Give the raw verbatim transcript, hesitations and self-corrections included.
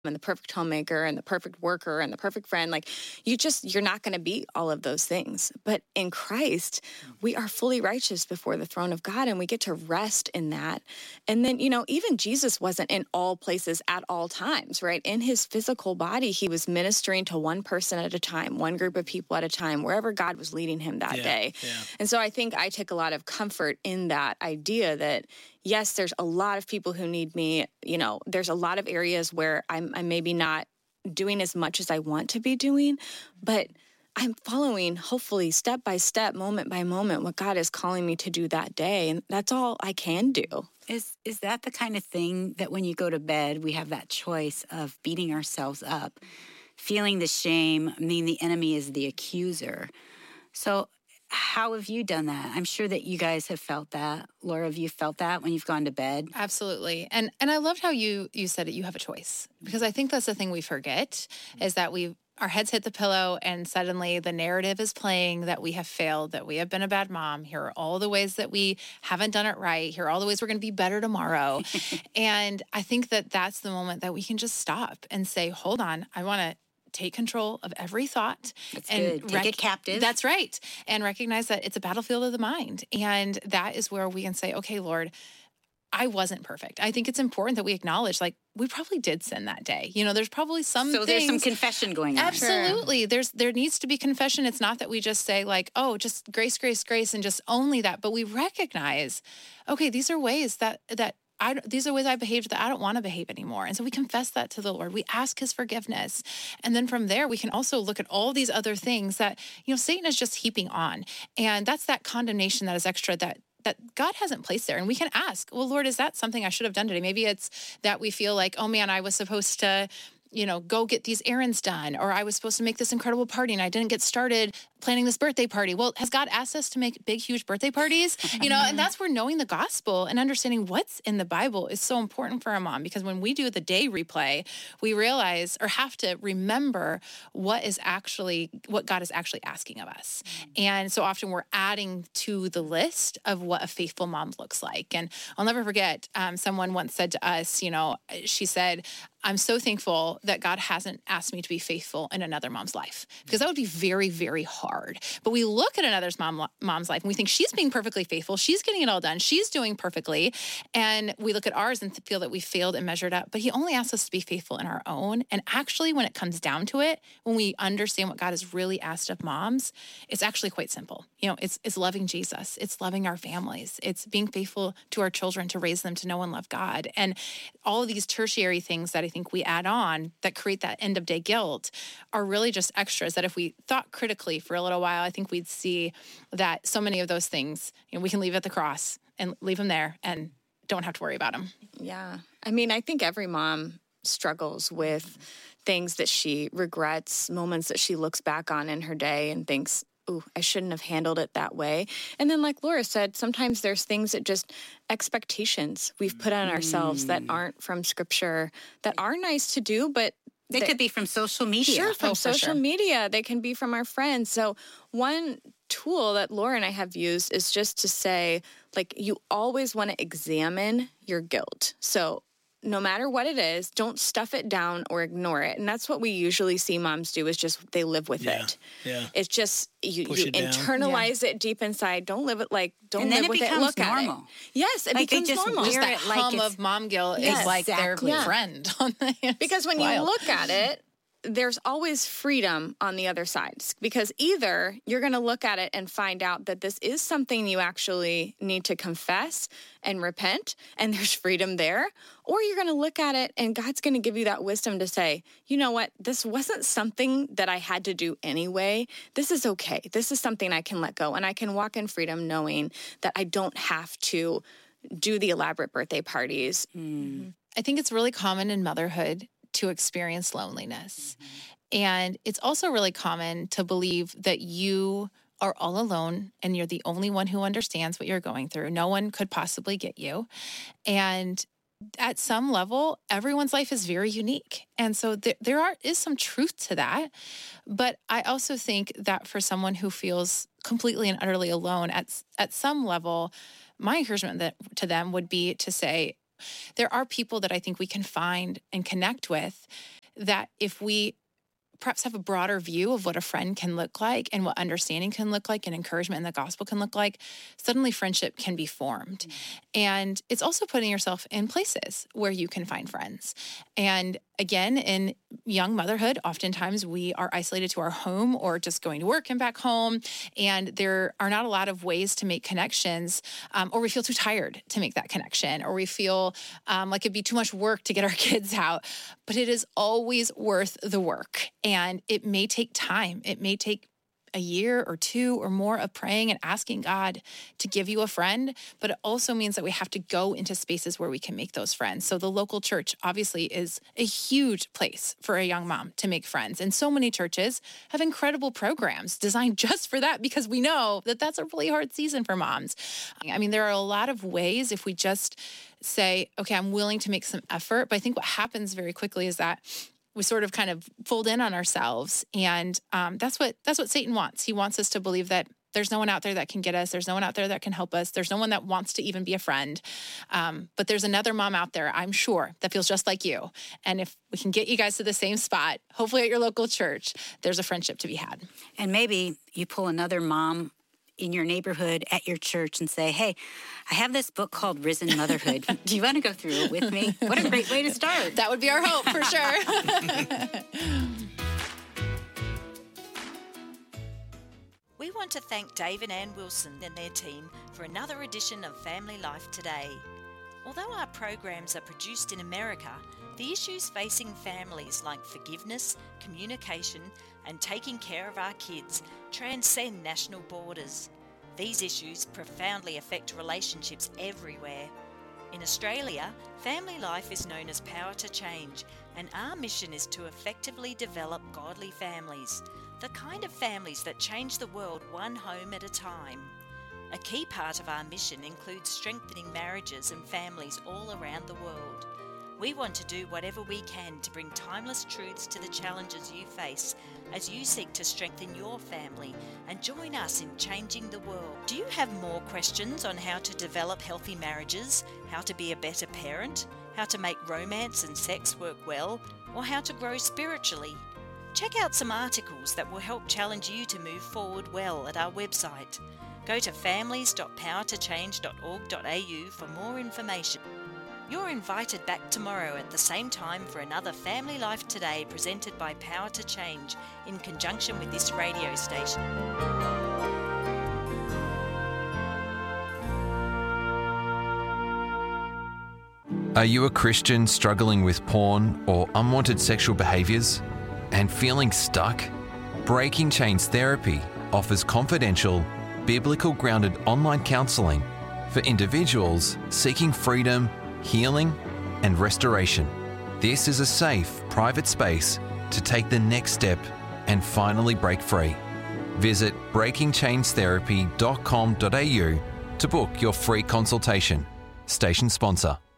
and the perfect homemaker and the perfect worker and the perfect friend. Like you just, you're not going to be all of those things. But in Christ, we are fully righteous before the throne of God, and we get to rest in that. And then, you know, even Jesus wasn't in all places at all times, right? In his physical body, he was ministering to one person at a time, one group of people at a time, wherever God was leading him that yeah, day. Yeah. And so I think I take a lot of comfort in that idea that, yes, there's a lot of people who need me. You know, there's a lot of areas where I'm, I'm maybe not doing as much as I want to be doing, but I'm following, hopefully, step by step, moment by moment, what God is calling me to do that day. And that's all I can do. Is is that the kind of thing that when you go to bed, we have that choice of beating ourselves up, feeling the shame? I mean, the enemy is the accuser. So how have you done that? I'm sure that you guys have felt that. Laura, have you felt that when you've gone to bed? Absolutely. And and I loved how you you said it, you have a choice. Because I think that's the thing we forget is that we our heads hit the pillow and suddenly the narrative is playing that we have failed, that we have been a bad mom. Here are all the ways that we haven't done it right. Here are all the ways we're going to be better tomorrow. And I think that that's the moment that we can just stop and say, hold on, I want to take control of every thought. That's and good. Take it captive. That's right. And recognize that it's a battlefield of the mind. And that is where we can say, okay, Lord, I wasn't perfect. I think it's important that we acknowledge, like, we probably did sin that day. You know, there's probably some So things. there's some confession going on. Absolutely. There's there needs to be confession. It's not that we just say like, oh, just grace, grace, grace, and just only that. But we recognize, okay, these are ways that that I, these are ways I behaved that I don't want to behave anymore. And so we confess that to the Lord. We ask his forgiveness. And then from there, we can also look at all these other things that, you know, Satan is just heaping on. And that's that condemnation that is extra that that God hasn't placed there. And we can ask, well, Lord, is that something I should have done today? Maybe it's that we feel like, oh man, I was supposed to, you know, go get these errands done, or I was supposed to make this incredible party and I didn't get started planning this birthday party. Well, has God asked us to make big, huge birthday parties? You know, and that's where knowing the gospel and understanding what's in the Bible is so important for a mom, because when we do the day replay, we realize or have to remember what is actually, what God is actually asking of us. And so often we're adding to the list of what a faithful mom looks like. And I'll never forget, um, someone once said to us, you know, she said, I'm so thankful that God hasn't asked me to be faithful in another mom's life, because that would be very, very hard. But we look at another mom, mom's life and we think she's being perfectly faithful. She's getting it all done. She's doing perfectly. And we look at ours and feel that we failed and measured up. But he only asks us to be faithful in our own. And actually, when it comes down to it, when we understand what God has really asked of moms, it's actually quite simple. You know, it's, it's loving Jesus. It's loving our families. It's being faithful to our children to raise them to know and love God. And all of these tertiary things that I think we add on that create that end of day guilt are really just extras that if we thought critically for a little while, I think we'd see that so many of those things, you know, we can leave at the cross and leave them there and don't have to worry about them. Yeah. I mean, I think every mom struggles with things that she regrets, moments that she looks back on in her day and thinks, ooh, I shouldn't have handled it that way. And then like Laura said, sometimes there's things that just expectations we've put on ourselves mm. that aren't from scripture, that are nice to do, but they that, could be from social media. Sure, from oh, social sure. media. They can be from our friends. So one tool that Laura and I have used is just to say, like, you always want to examine your guilt. So no matter what it is, don't stuff it down or ignore it. And that's what we usually see moms do, is just they live with yeah, it. Yeah. It's just you, Push you it down. internalize yeah. it deep inside. Don't live it like don't and then live it with becomes it. Look normal. at it. Yes, it like becomes just normal. Just wear that it like hum it's, of mom guilt yes, is like exactly. their Yeah. friend. On the, it's Because when wild. you look at it, there's always freedom on the other side, because either you're going to look at it and find out that this is something you actually need to confess and repent, and there's freedom there, or you're going to look at it and God's going to give you that wisdom to say, you know what, this wasn't something that I had to do anyway. This is okay. This is something I can let go, and I can walk in freedom knowing that I don't have to do the elaborate birthday parties. Mm. I think it's really common in motherhood to experience loneliness. Mm-hmm. And it's also really common to believe that you are all alone and you're the only one who understands what you're going through. No one could possibly get you. And at some level, everyone's life is very unique. And so there, there are, is some truth to that. But I also think that for someone who feels completely and utterly alone, at, at some level, my encouragement that, to them would be to say, There are people that I think we can find and connect with that if we perhaps have a broader view of what a friend can look like and what understanding can look like and encouragement in the gospel can look like, suddenly friendship can be formed. Mm-hmm. And it's also putting yourself in places where you can find friends. And again, in young motherhood, oftentimes we are isolated to our home or just going to work and back home. And there are not a lot of ways to make connections, um, or we feel too tired to make that connection, or we feel um, like it'd be too much work to get our kids out. But it is always worth the work. And it may take time. It may take a year or two or more of praying and asking God to give you a friend, but it also means that we have to go into spaces where we can make those friends. So the local church obviously is a huge place for a young mom to make friends. And so many churches have incredible programs designed just for that, because we know that that's a really hard season for moms. I mean, there are a lot of ways if we just say, okay, I'm willing to make some effort. But I think what happens very quickly is that we sort of kind of fold in on ourselves. And um, that's what that's what Satan wants. He wants us to believe that there's no one out there that can get us. There's no one out there that can help us. There's no one that wants to even be a friend. Um, but there's another mom out there, I'm sure, that feels just like you. And if we can get you guys to the same spot, hopefully at your local church, there's a friendship to be had. And maybe you pull another mom in your neighborhood at your church and say, hey, I have this book called Risen Motherhood. Do you want to go through it with me? What a great way to start. That would be our hope, for sure. We want to thank Dave and Ann Wilson and their team for another edition of Family Life Today. Although our programs are produced in America, the issues facing families like forgiveness, communication, and taking care of our kids transcend national borders. These issues profoundly affect relationships everywhere. In Australia, Family Life is known as Power to Change, and our mission is to effectively develop godly families, the kind of families that change the world one home at a time. A key part of our mission includes strengthening marriages and families all around the world. We want to do whatever we can to bring timeless truths to the challenges you face as you seek to strengthen your family and join us in changing the world. Do you have more questions on how to develop healthy marriages, how to be a better parent, how to make romance and sex work well, or how to grow spiritually? Check out some articles that will help challenge you to move forward well at our website. Go to families dot power to change dot org dot a u for more information. You're invited back tomorrow at the same time for another Family Life Today presented by Power to Change in conjunction with this radio station. Are you a Christian struggling with porn or unwanted sexual behaviours and feeling stuck? Breaking Chains Therapy offers confidential, biblical-grounded online counselling for individuals seeking freedom, healing, and restoration. This is a safe, private space to take the next step and finally break free. Visit breaking chains therapy dot com dot a u to book your free consultation. Station sponsor.